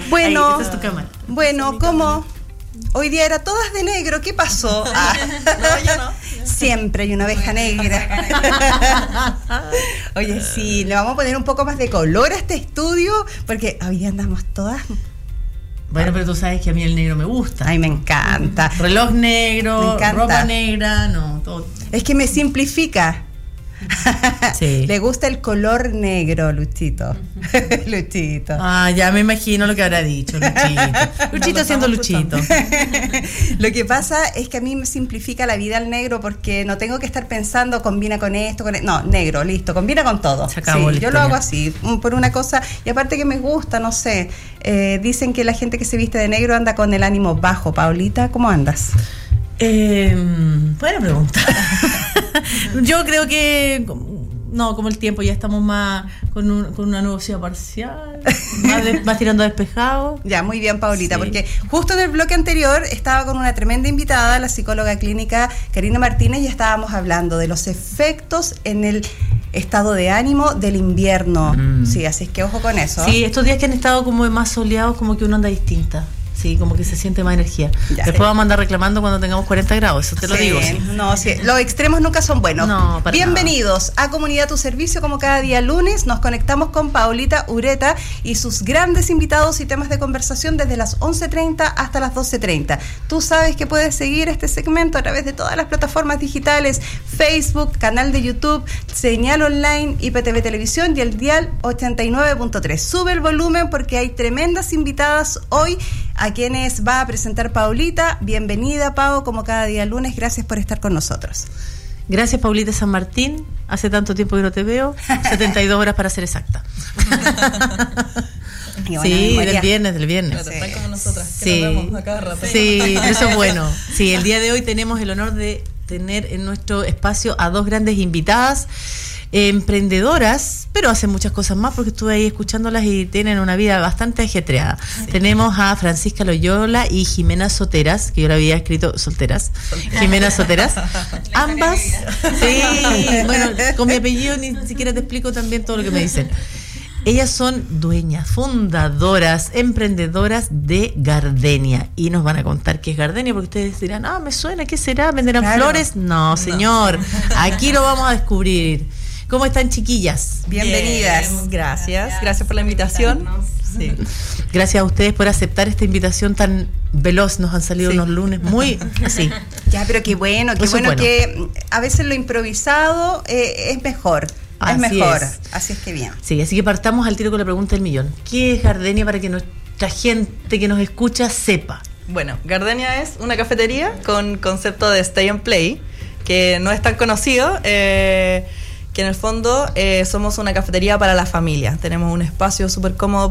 Bueno, ahí, esa es tu cámara. Bueno, ¿cómo? Hoy día era todas de negro, ¿qué pasó? No, yo no. Siempre hay una oveja negra. Oye, sí, le vamos a poner un poco más de color a este estudio, porque hoy día andamos todas... Bueno, pero tú sabes que a mí el negro me gusta. Ay, me encanta. Reloj negro, Me encanta. ropa negra, no, todo. Es que me simplifica. Sí. Le gusta el color negro, Luchito. Luchito. Ah, ya me imagino lo que habrá dicho Luchito. Luchito siendo Luchito. Lo que pasa es que a mí me simplifica la vida el negro, porque no tengo que estar pensando combina con esto, no, negro, listo, combina con todo. Se acabó la yo lo historia. hago así, por una cosa, y aparte que me gusta, no sé, dicen que la gente que se viste de negro anda con el ánimo bajo. Paulita, ¿cómo andas? Buena pregunta. Yo creo que no, como el tiempo ya estamos más con una nubosidad parcial, más tirando despejado. Ya, muy bien, Paulita, Sí. porque justo en el bloque anterior estaba con una tremenda invitada, la psicóloga clínica Karina Martínez, y estábamos hablando de los efectos en el estado de ánimo del invierno. Sí, así es que ojo con eso. Sí, estos días que han estado como más soleados, como que uno anda distinta. Sí, como que se siente más energía. Ya. Después vamos a andar reclamando cuando tengamos 40 grados, eso te lo Sí, digo. Sí. No, sí, los extremos nunca son buenos. No, para Bienvenidos a Comunidad Tu Servicio, como cada día lunes nos conectamos con Paulita Ureta y sus grandes invitados y temas de conversación desde las 11:30 hasta las 12:30. Tú sabes que puedes seguir este segmento a través de todas las plataformas digitales, Facebook, canal de YouTube, señal online, IPTV Televisión y el dial 89.3. Sube el volumen porque hay tremendas invitadas hoy a quienes va a presentar Paulita. Bienvenida, Pau, como cada día lunes. Gracias por estar con nosotros. Gracias, Paulita San Martín. Hace tanto tiempo que no te veo. 72 horas para ser exacta. Y buena Sí, memoria. del viernes. Pero están como nosotras, que Sí. nos vemos a cada rato. Sí, eso es bueno. Sí, el día de hoy tenemos el honor de tener en nuestro espacio a dos grandes invitadas, emprendedoras, pero hacen muchas cosas más, porque estuve ahí escuchándolas y tienen una vida bastante ajetreada. Sí. Tenemos a Francisca Loyola y Jimena Soteras, que yo la había escrito Solteras. Jimena Soteras. Ambas, sí, bueno, con mi apellido ni siquiera te explico también todo lo que me dicen. Ellas son dueñas, fundadoras, emprendedoras de Gardenia, y nos van a contar qué es Gardenia, porque ustedes dirán, me suena, ¿qué será? ¿Venderán flores? No, señor, aquí lo vamos a descubrir. ¿Cómo están, chiquillas? Bienvenidas. Bien, gracias por la invitación. Sí. Gracias a ustedes por aceptar esta invitación tan veloz. Nos han salido unos lunes muy así. Ya, pero qué bueno que a veces lo improvisado es mejor. Así es que bien. Sí, así que partamos al tiro con la pregunta del millón. ¿Qué es Gardenia, para que nuestra gente que nos escucha sepa? Bueno, Gardenia es una cafetería con concepto de stay and play, que no es tan conocido, que en el fondo somos una cafetería para la familia. Tenemos un espacio súper cómodo